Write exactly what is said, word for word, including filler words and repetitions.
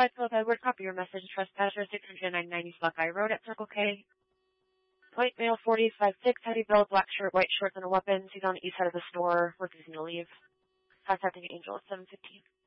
five Philip Edward, copy your message. Trespasser, six hundred nine ninety Buckeye Road at Circle K. White male, forty, five six, heavy build, black shirt, white shorts, and a weapon. He's on the east side of the store, refusing to leave. Contacting Angel at seven fifteen.